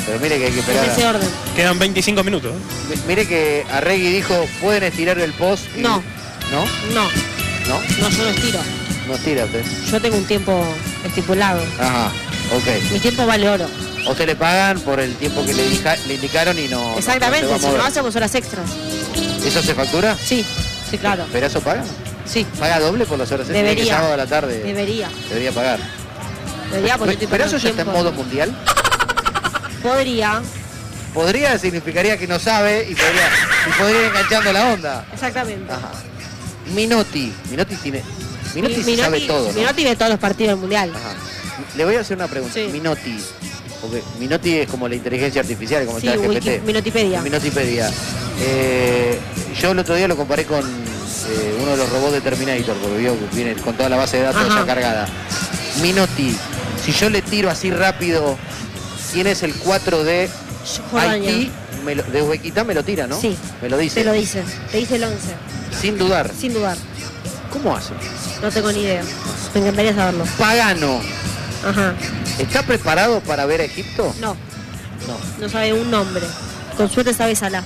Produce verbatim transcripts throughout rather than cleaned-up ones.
Pero mire que hay que esperar. En ese orden. Quedan veinticinco minutos. M- Mire que Arregui dijo, pueden estirar el post. Y... No. ¿No? No, ¿No? no, yo no estiro. No estira usted. Yo tengo un tiempo estipulado. Ajá, ok. Mi tiempo vale oro. O se le pagan por el tiempo que le, dija- le indicaron y no... Exactamente, no se si va a no mover. hacemos horas extras. ¿Eso se factura? Sí, sí, claro. ¿Perazo paga? Sí, ¿Paga doble por las horas extras? Debería. Que sábado a la tarde debería. debería pagar. Debería porque estoy ¿Perazo perdiendo ya está en tiempo. modo mundial? Podría, Podría significaría que no sabe y podría, y podría ir enganchando la onda. exactamente. Ajá. Minotti. Minotti tiene... Minotti, Mi- sí sabe todo, ¿no? Minotti ve todos los partidos del mundial. Ajá. Le voy a hacer una pregunta. Sí. Minotti. Porque Minotti es como la inteligencia artificial, como Sí, está el G P T. Wiki- Minotipedia. Minotipedia. Eh, yo el otro día lo comparé con eh, uno de los robots de Terminator, porque vio que viene con toda la base de datos Ajá. ya cargada. Minotti, si yo le tiro así rápido, ¿quién es el cuatro de Jordania. Haití? Me lo- de Uzbekistán me lo tira, ¿no? Sí. Me lo dice. Te lo dice, te dice el once, Sin dudar. sin dudar. ¿Cómo hace? No tengo ni idea. Me encantaría saberlo. Pagano. Ajá. ¿Está preparado para ver a Egipto? No, No. no sabe un nombre. Con suerte sabe Salah.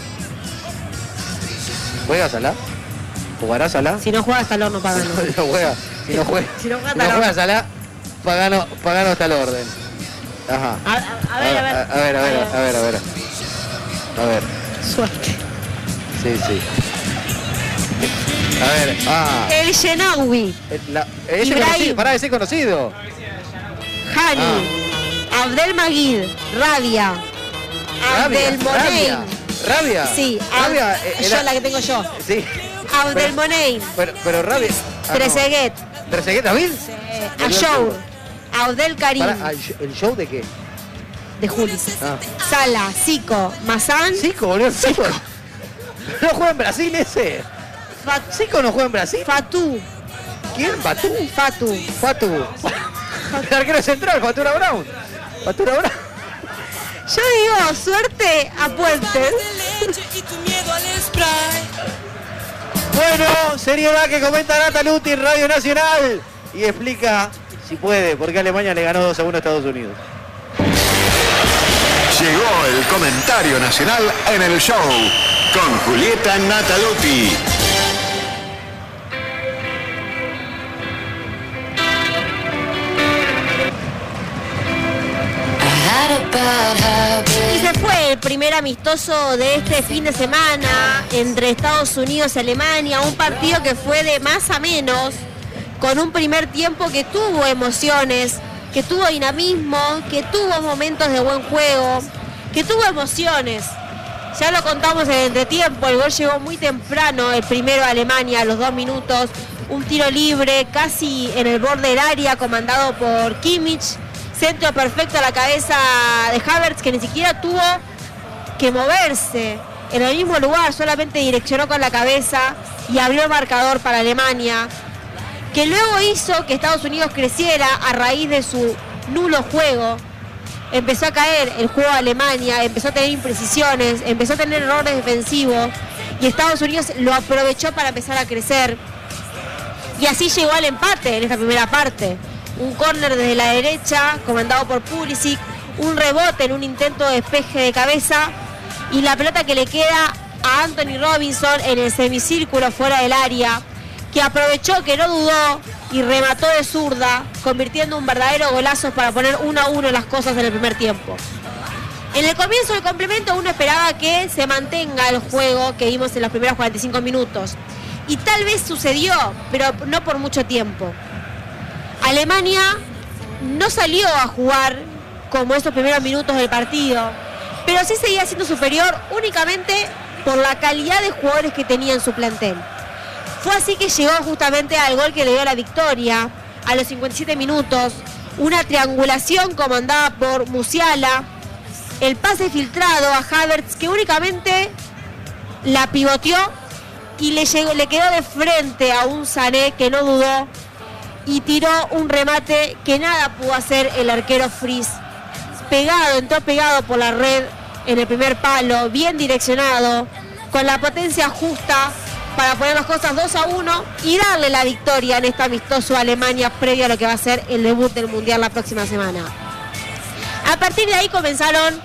¿Juega Salah? ¿Jugará Salah? Si no juega hasta el horno Pagano. Si no juega, si no juega, Si no juega, si no está juega loco. Salah, Pagano, Pagano está al orden. Ajá. A, a- a ver, a ver. A ver, a ver, a ver, a ver. A ver, Suerte. sí, sí. A ver, ah. El Shenawi, eh, la- ese Ibrahim. conocido, pará, ese conocido. Hani, Abdel Magid, Rabia, Rabia, Abdel Rabia. Monein. Rabia. Sí, Ab- Rabia eh, era- yo la que tengo yo. Sí. Abdel Pero- Monein, Pero, pero Rabia. ah, no. Trezeguet, ¿Trezeguet David? eh, Volvió al Ashour, fútbol. Abdel Karim, Pará, ah, ¿el show- ¿el show de qué? de Juli, Ah. Sala, Zico, Mazán, Zico, volvió al fútbol. ¿No juega en Brasil ese? Fat- ¿Zico no juega en Brasil? Fatú, ¿Quién? ¿Batú? Fatu. Fatu. El arquero central, Fatura Brown. Fatura Brown. Yo digo, suerte a Puentes. Bueno, seriedad que comenta Nata Luti en Radio Nacional. Y explica, si puede, por qué Alemania le ganó dos a uno a Estados Unidos. Llegó el comentario nacional en el show con Julieta Nataluti. Y se fue el primer amistoso de este fin de semana entre Estados Unidos y Alemania, un partido que fue de más a menos, con un primer tiempo que tuvo emociones, que tuvo dinamismo, que tuvo momentos de buen juego, que tuvo emociones. Ya lo contamos en el entretiempo, el gol llegó muy temprano, el primero de Alemania a los dos minutos, un tiro libre casi en el borde del área comandado por Kimmich, centro perfecto a la cabeza de Havertz que ni siquiera tuvo que moverse en el mismo lugar, solamente direccionó con la cabeza y abrió el marcador para Alemania, que luego hizo que Estados Unidos creciera a raíz de su nulo juego. Empezó a caer el juego de Alemania, empezó a tener imprecisiones, empezó a tener errores defensivos y Estados Unidos lo aprovechó para empezar a crecer. Y así llegó al empate en esta primera parte. Un córner desde la derecha, comandado por Pulisic, un rebote en un intento de despeje de cabeza y la pelota que le queda a Anthony Robinson en el semicírculo fuera del área, que aprovechó, que no dudó y remató de zurda, convirtiendo un verdadero golazo para poner uno a uno las cosas en el primer tiempo. En el comienzo del complemento uno esperaba que se mantenga el juego que vimos en los primeros cuarenta y cinco minutos. Y tal vez sucedió, pero no por mucho tiempo. Alemania no salió a jugar como esos primeros minutos del partido, pero sí seguía siendo superior únicamente por la calidad de jugadores que tenía en su plantel. Fue así que llegó justamente al gol que le dio la victoria a los cincuenta y siete minutos, una triangulación comandada por Musiala, el pase filtrado a Havertz que únicamente la pivoteó y le, llegó, le quedó de frente a un Sané que no dudó y tiró un remate que nada pudo hacer el arquero Fries. Pegado, entró pegado por la red en el primer palo, bien direccionado, con la potencia justa para poner las cosas dos a uno y darle la victoria en este amistoso a Alemania previo a lo que va a ser el debut del Mundial la próxima semana. A partir de ahí comenzaron